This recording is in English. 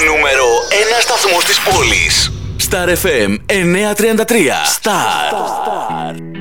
νούμερο 1 σταθμός της πόλης. Star FM 933. Star.